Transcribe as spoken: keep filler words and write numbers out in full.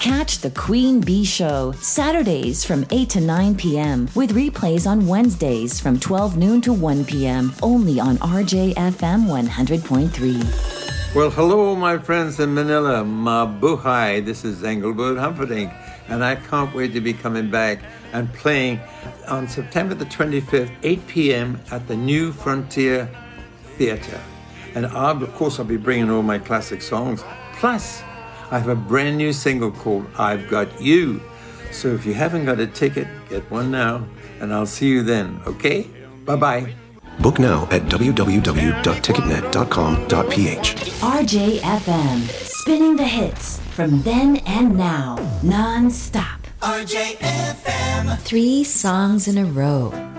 Catch the Queen Bee Show Saturdays from eight to nine p.m. with replays on Wednesdays from twelve noon to one p.m. only on R J F M one hundred point three. Well, hello, my friends in Manila. Mabuhay. This is Engelbert Humperdinck, and I can't wait to be coming back and playing on September the twenty-fifth, eight p.m. at the New Frontier Theatre. And I'll, of course, I'll be bringing all my classic songs. Plus, I have a brand new single called I've Got You. So if you haven't got a ticket, get one now, and I'll see you then, okay? Bye-bye. Book now at w w w dot ticketnet dot com dot p h. R J F M, spinning the hits from then and now, non-stop. R J F M. Three songs in a row.